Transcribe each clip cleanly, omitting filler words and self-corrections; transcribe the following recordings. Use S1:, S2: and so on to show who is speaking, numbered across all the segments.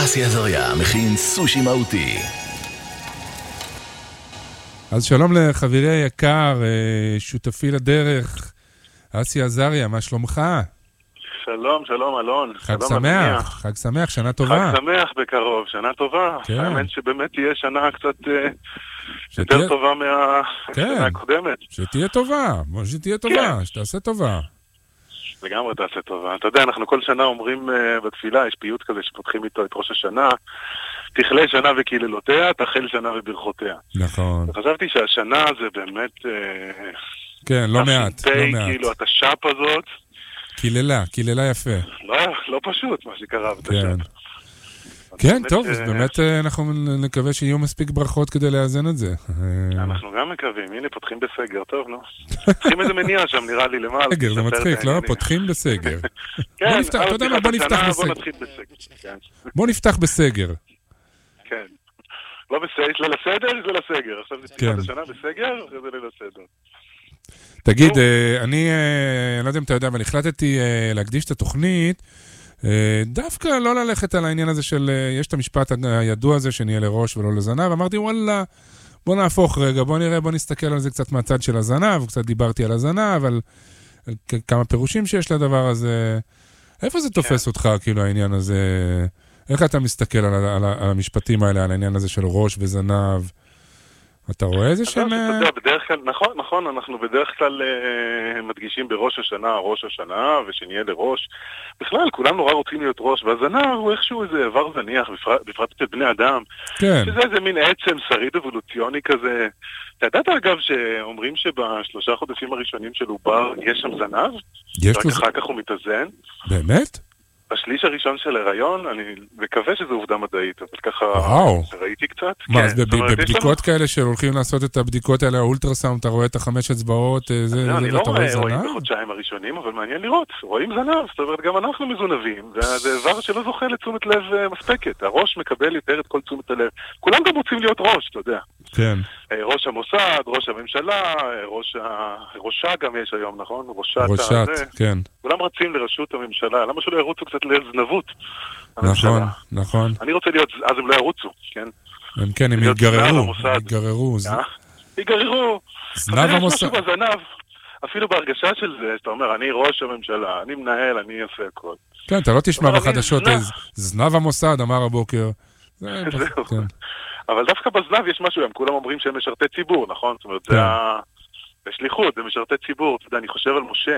S1: אסי עזריה מכין סושי מהותי.
S2: אז שלום לחברי היקר, שותפי לדרך, אסי עזריה, מה שלומך?
S3: שלום, שלום אלון.
S2: חג שמח, חג שמח, שנה טובה.
S3: חג שמח בקרוב, שנה טובה.
S2: כן.
S3: האמת שבאמת תהיה שנה קצת יותר טובה מהשנה הקודמת.
S2: שתהיה טובה, שתהיה טובה, שתעשה טובה.
S3: לגמרי תעשה טובה. אתה יודע, אנחנו כל שנה אומרים בתפילה, יש פיוט כזה שפותחים איתו את ראש השנה, תכלה שנה וקללותיה, תחל שנה וברכותיה.
S2: נכון.
S3: וחשבתי שהשנה זה באמת...
S2: כן, לא מעט, לא מעט.
S3: כאילו, התש"פ הזאת.
S2: קיללה יפה.
S3: לא פשוט מה שקרה בתש"פ.
S2: כן. כן, טוב, אז באמת אנחנו נקווה שיהיו מספיק ברכות כדי לאזן את זה.
S3: אנחנו גם מקווים, הנה פותחים בסגר, טוב, לא? פותחים איזה מניעה שם, נראה לי למעלה.
S2: סגר, זה מצחיק, לא? פותחים בסגר.
S3: כן,
S2: אתה יודע מה, בוא נפתח בסגר. בוא נפתח בסגר.
S3: כן. לא לסדר, זה לסגר. עכשיו זה פתיחת השנה בסגר, אחרי זה לסדר.
S2: תגיד, אני לא יודע אם אתה יודע, אבל החלטתי להקדיש את התוכנית, דווקא לא ללכת על העניין הזה של, יש את המשפט הידוע הזה שנהיה לראש ולא לזנב, אמרתי וואלה, בוא נהפוך רגע, בוא נראה, בוא נסתכל על זה קצת מהצד של הזנב, קצת דיברתי על הזנב, על כמה פירושים שיש לדבר הזה, איפה זה תופס אותך כאילו העניין הזה, איך אתה מסתכל על המשפטים האלה, על העניין הזה של ראש וזנב, אתה רואה איזה שם?
S3: בדרך כלל, נכון, אנחנו בדרך כלל מדגישים בראש השנה, ראש השנה, ושנהיה לראש. בכלל, כולם נורא רוצים להיות ראש, והזנב הוא איכשהו איזה עבר זניח, בפרט אצל בני אדם.
S2: כן.
S3: שזה איזה מין עצם שריד אבולוציוני כזה. אתה יודעת אגב שאומרים שבשלושה חודשים הראשונים של עובר יש שם זנב? רק אחר כך הוא מתאזן.
S2: באמת?
S3: בשליש הראשון של הריון, אני מקווה שזו עובדה מדעית, אבל ככה ראיתי קצת.
S2: מה, אז בבדיקות כאלה שהולכים לעשות את הבדיקות האלה, האולטרסאונד, אתה רואה את 5 אצבעות,
S3: אני לא רואים בחודשיים הראשונים, אבל מעניין לראות, רואים זנב, זאת אומרת, גם אנחנו מזונבים, זה דבר שלא זוכה לתשומת לב מספקת, הראש מקבל יותר את כל תשומת הלב, כולם גם רוצים להיות ראש, אתה יודע.
S2: כן.
S3: ראש המוסד, ראש הממשלה, ראשה גם יש היום, נכון?
S2: ראשת, כן.
S3: כולם רצים לראשות הממשלה, למה שלא ירוצו קצת לזנבות?
S2: נכון.
S3: אני רוצה להיות, אז הם לא ירוצו, כן?
S2: כן, הם יגררו.
S3: זנב המוסד. אבל יש משהו בזנב, אפילו בהרגשה של זה, שאתה אומר, אני ראש הממשלה, אני מנהל, אני אעשה הכל.
S2: כן, אתה לא תשמע בחדשות, זנב המוסד, אמר הבוקר.
S3: זהו. אבל דווקא בזנב יש משהו, הם כולם אומרים שהם משרתי ציבור, נכון? זאת אומרת, זה בשליחות, זה משרתי ציבור. אתה יודע, אני חושב על משה,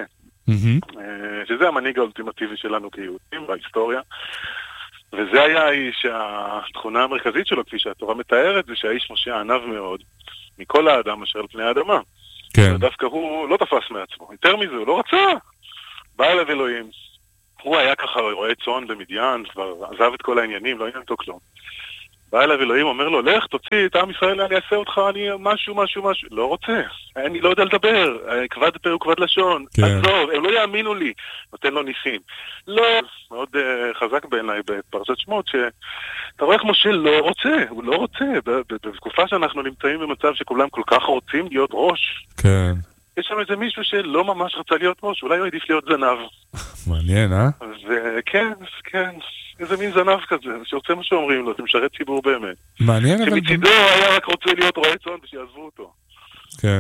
S3: שזה המנהיג האולטימטיבי שלנו כיהודים בהיסטוריה, וזה היה האיש, התכונה המרכזית שלו, כפי שהתורה מתארת, זה שהאיש משה ענב מאוד, מכל האדם אשר על פני האדמה.
S2: כן.
S3: ודווקא הוא לא תפס מעצמו. יותר מזה, הוא לא רצה. בא אליו אלוהים. הוא היה ככה רואה צאן במדיין, כבר עזב את כל העניינים, לא עניין אותו כלום. בא אליו אלוהים, אומר לו, לך, תוציא את עם ישראל, אני אעשה אותך, אני משהו. לא רוצה. אני לא יודע לדבר. כבד פה וכבד לשון. עזוב, הם לא יאמינו לי. נותן לו ניסים. לא, מאוד חזק בעיניי בפרשת שמות, שאתה רואה איך משה לא רוצה. הוא לא רוצה. בתקופה שאנחנו נמצאים במצב שכולם כל כך רוצים להיות ראש.
S2: כן.
S3: יש שם איזה מישהו שלא ממש רצה להיות ראש. אולי הוא עדיף להיות זנב.
S2: מעניין,
S3: כן. איזה מין זנב כזה, שרוצה מה שאומרים לו, זה משרת ציבור באמת.
S2: מעניין, אבל...
S3: שמצידו היה רק רוצה להיות רועה צאן ושיעזבו אותו.
S2: כן.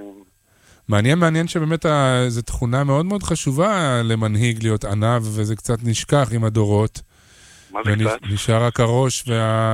S2: מעניין שבאמת זו תכונה מאוד מאוד חשובה למנהיג להיות ענב, וזה קצת נשכח עם הדורות.
S3: מה זה קצת?
S2: ונשאר רק הראש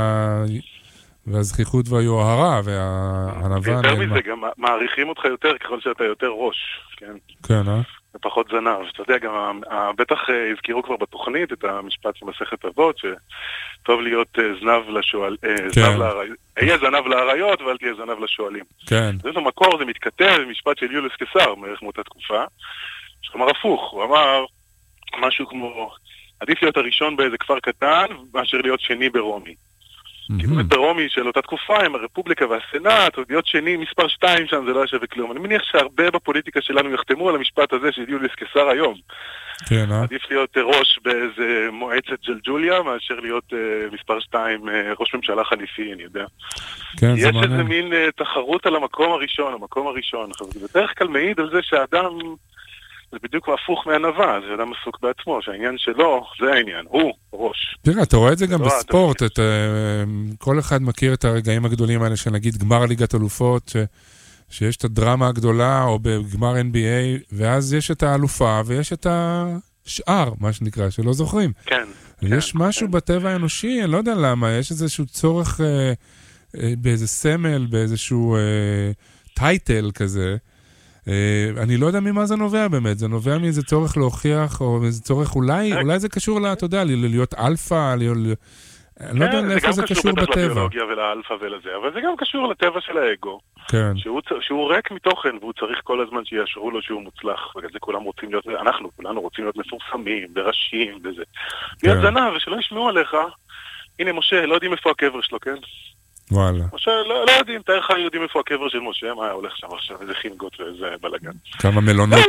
S2: והזכיחות והיוהרה והענבה.
S3: יותר מזה, גם מעריכים אותך יותר ככל שאתה יותר ראש, כן?
S2: כן,
S3: ופחות זנב. אתה יודע, גם בטח הזכירו כבר בתוכנית את המשפט של מסכת אבות, שטוב להיות זנב לשואל, היה זנב לאריות ואל תהיה זנב לשואלים.
S2: כן.
S3: זה במקור, זה מתכתב במשפט של יוליוס קיסר, מערך מאותה תקופה, שכלומר הפוך, הוא אמר משהו כמו, עדיף להיות הראשון באיזה כפר קטן, מאשר להיות שני ברומי. כי באמת ברומי של אותה תקופה עם הרפובליקה והסנאט, להיות שני מספר 2 שם זה לא שווה כלום. אני מניח שהרבה בפוליטיקה שלנו יחתמו על המשפט הזה של יוליוס קיסר היום.
S2: כן,
S3: עדיף להיות ראש באיזה מועצת ג'לג'וליה, מאשר להיות מספר 2 ראש ממשלה חליפי, אני יודע.
S2: כן,
S3: יש איזה מין תחרות על המקום הראשון. זה בדרך כלל מעיד על זה שהאדם זה בדיוק הפוך מהענווה, זה אדם עסוק בעצמו, שהעניין שלו, זה העניין, הוא ראש.
S2: תראה, אתה רואה את זה גם בספורט, כל אחד מכיר את הרגעים הגדולים האלה של נגיד גמר ליגת אלופות, שיש את הדרמה הגדולה, או בגמר NBA, ואז יש את האלופה, ויש את השאר, מה שנקרא, שלא זוכרים.
S3: כן.
S2: יש משהו בטבע האנושי, אני לא יודע למה, יש איזשהו צורך באיזה סמל, באיזשהו טייטל כזה. אני לא יודע ממה זה נובע באמת, זה נובע מאיזה צורך להוכיח, או איזה צורך אולי זה קשור אתה יודע, להיות אלפא, אני לא יודע לאיפה זה קשור בטבע.
S3: זה גם קשור לביולוגיה ולאלפא ולזה, אבל זה גם קשור לטבע של האגו.
S2: כן. שהוא
S3: ריק מתוכן, והוא צריך כל הזמן שיאשרו לו שהוא מוצלח, בגלל זה כולם רוצים להיות, כולנו רוצים להיות מפורסמים, בראשים, וזה. להיות זנב, ושלא ישמעו עליך, הנה משה, לא יודעים איפה הקבר שלו, כן?
S2: וואלה.
S3: משה, לא יודעים, תאר לך יודעים איפה הקבר של משה, מה היה הולך שם עכשיו, איזה חינגות ואיזה בלגן.
S2: כמה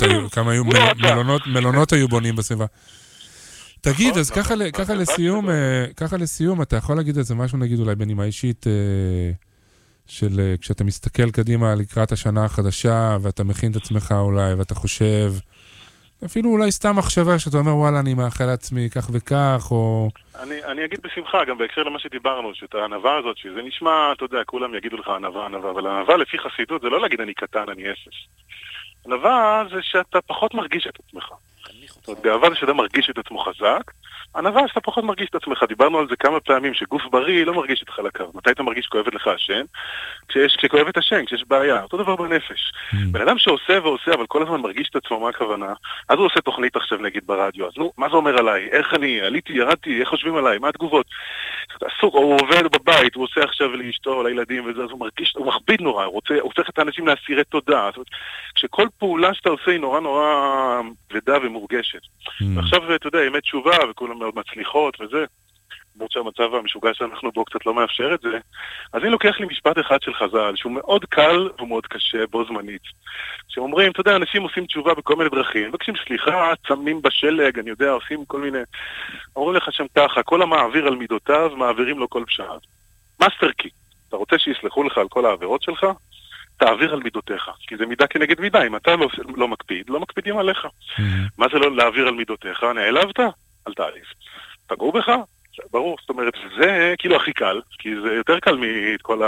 S2: מלונות היו בונים בסביבה. תגיד, אז ככה לסיום, אתה יכול להגיד איזה משהו, נגיד אולי בנימה אישית, של כשאתה מסתכל קדימה לקראת השנה החדשה, ואתה מכין את עצמך אולי, ואתה חושב, אפילו אולי סתם מחשבה שאתה אומר, וואלה, אני מאחל לעצמי כך וכך, או...
S3: אני אגיד בשמחה, גם בהקשר למה שדיברנו, שאת הענווה הזאת, שזה נשמע, אתה יודע, כולם יגידו לך ענווה, אבל הענווה לפי חסידות, זה לא להגיד אני קטן, אני אפס. ענווה זה שאתה פחות מרגיש את עצמך. גאווה זה שאתה מרגיש את עצמו חזק, ענווה שאתה פחות מרגיש את עצמך. דיברנו על זה כמה פעמים, שגוף בריא לא מרגיש את חלקיו. מתי אתה מרגיש כואבת לך השן? כשכואבת השן, כשיש בעיה. אותו דבר בנפש. בן אדם שעושה ועושה, אבל כל הזמן מרגיש את עצמו, מה הכוונה? אז הוא עושה תוכנית עכשיו נגיד ברדיו. אז נו, מה זה אומר עליי? איך אני? עליתי, ירדתי, איך חושבים עליי? מה התגובות? עסוק, הוא עובד בבית, הוא עושה עכשיו לאשתו, לילדים וזה, אז הוא מרגיש, הוא מכביד נורא, הוא צריך את האנשים להסירי תודה. כשכל פעולה שאתה עושה היא נורא נורא כבדה ומורגשת. ועכשיו, אתה יודע, אמת תשובה, וכולם מאוד מצליחות וזה, למרות שהמצב המשוגע שאנחנו בו קצת לא מאפשר את זה, אז אני לוקח לי משפט אחד של חז"ל, שהוא מאוד קל ומאוד קשה בו זמנית. שאומרים, אתה יודע, אנשים עושים תשובה בכל מיני דרכים, מבקשים סליחה, צמים בשלג, אני יודע, עושים כל מיני... אומרים לך שם ככה, כל המעביר על מידותיו, מעבירים לו כל פשעיו. מאסטר קי, אתה רוצה שיסלחו לך על כל העבירות שלך? תעביר על מידותיך, כי זה מידה כנגד מידה, אם אתה לא מקפיד, לא מקפידים עליך. מה זה לא להעביר על מידותיך? נעלבת? אל תעליב. פגעו בך? ברור, זאת אומרת, זה כאילו הכי קל, כי זה יותר קל מכל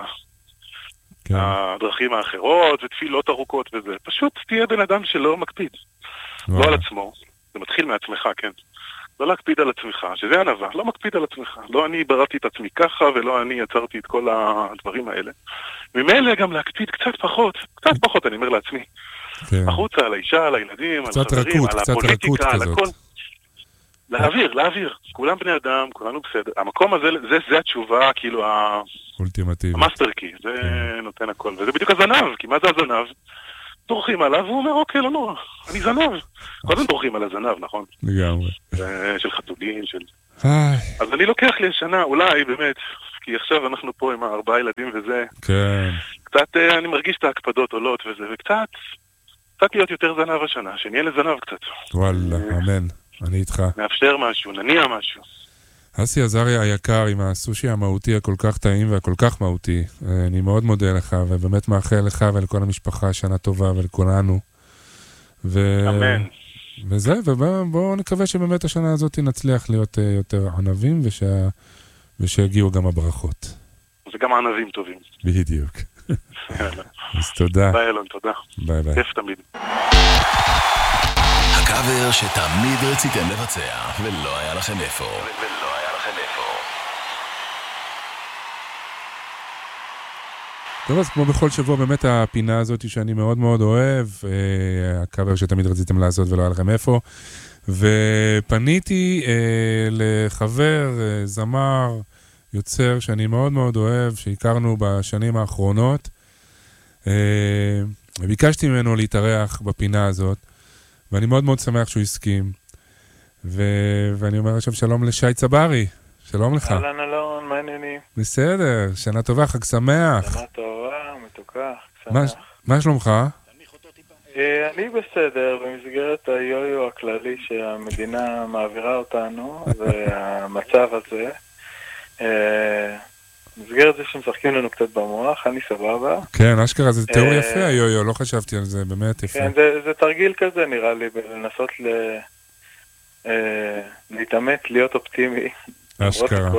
S3: הדרכים האחרות, ותפילות ארוכות וזה. פשוט תהיה בן אדם שלא מקפיד. לא על עצמו, זה מתחיל מעצמך, כן. לא להקפיד על עצמך, שזה ענווה, לא מקפיד על עצמך. לא אני בראתי את עצמי ככה, ולא אני יצרתי את כל הדברים האלה. ממילא גם להקפיד קצת פחות, אני אומר לעצמי. החוצה, על האישה, על הילדים, על החברים, על הפוליטיקה, על הכל. להעביר. כולם בני אדם, כולנו בסדר. המקום הזה, זה התשובה, כאילו,
S2: אולטימטיבי.
S3: המאסטר קי, זה נותן הכל. וזה בדיוק הזנב, כי מה זה הזנב? דורכים עליו, והוא אומר, אוקיי, לא נורא, אני זנב. קודם דורכים על הזנב, נכון?
S2: לגמרי.
S3: של חתולים, של... אז אני לוקח לי השנה, אולי, באמת, כי עכשיו אנחנו פה עם 4 ילדים וזה.
S2: כן.
S3: קצת, אני מרגיש את ההקפדות עולות וזה, וקצת להיות יותר זנב השנה, שנהיה לזנב קצת.
S2: וואלה, אמן. אני איתך.
S3: מאפשר משהו, נניע משהו.
S2: אסי עזרי היקר עם הסושי המהותי הכל כך טעים והכל כך מהותי. אני מאוד מודה לך, ובאמת מאחל לך ולכל המשפחה שנה טובה ולכולנו.
S3: אמן.
S2: וזה, ובואו נקווה שבאמת השנה הזאת נצליח להיות יותר ענבים, ושיגיעו גם הברכות.
S3: זה גם ענבים טובים.
S2: בדיוק. אז תודה.
S3: ביי אלון, תודה.
S2: ביי ביי.
S3: כיף תמיד.
S1: הקאבר שתמיד רציתם לבצע, ולא היה לכם איפה.
S2: טוב, אז כמו בכל שבוע, באמת הפינה הזאת שאני מאוד מאוד אוהב, הקאבר שתמיד רציתם לעשות ולא היה לכם איפה, ופניתי לחבר, זמר, יוצר שאני מאוד מאוד אוהב, שהכרנו בשנים האחרונות, וביקשתי ממנו להתארח בפינה הזאת, ואני מאוד מאוד שמח שהוא הסכים. ואני אומר עכשיו שלום לשי צברי. שלום לך.
S4: אהלן אלון, מה העניינים?
S2: בסדר, שנה טובה, חג שמח.
S4: שנה טובה, מתוקה, שמח.
S2: מה שלומך?
S4: אני בסדר, במסגרת היו-יו הכללי שהמדינה מעבירה אותנו, והמצב הזה. במסגרת זה שמשחקים לנו קצת במוח, אני סבבה.
S2: כן, אשכרה, זה תיאור יפה, היו, לא חשבתי על זה, באמת יפה.
S4: כן, זה תרגיל כזה נראה לי, לנסות להתאמץ, להיות אופטימי.
S2: אשכרה.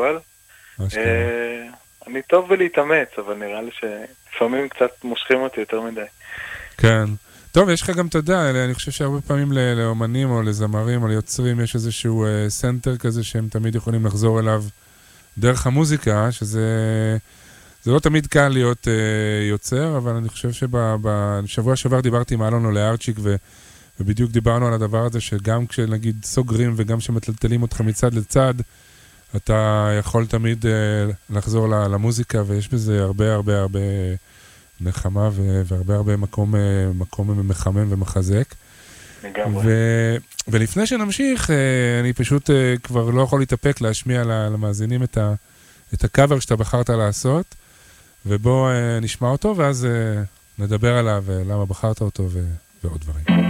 S4: אני טוב בלהתאמץ, אבל נראה לי שלפעמים קצת מושכים אותי יותר מדי.
S2: כן. טוב, יש לך גם תודה, אני חושב שהרבה פעמים לאומנים או לזמרים או ליוצרים יש איזשהו סנטר כזה שהם תמיד יכולים לחזור אליו דרך המוזיקה, שזה לא תמיד קל להיות יוצר, אבל אני חושב שבשבוע שעבר דיברתי עם אלון או לארצ'יק ובדיוק דיברנו על הדבר הזה שגם כשנגיד סוגרים וגם כשמטלטלים אותך מצד לצד, אתה יכול תמיד לחזור למוזיקה, ויש בזה הרבה הרבה הרבה נחמה והרבה הרבה מקום מחמם ומחזק. ולפני שנמשיך, אני פשוט כבר לא יכול להתאפק להשמיע למאזינים את הקאבר שאתה בחרת לעשות, ובוא נשמע אותו, ואז נדבר עליו, למה בחרת אותו ועוד דברים.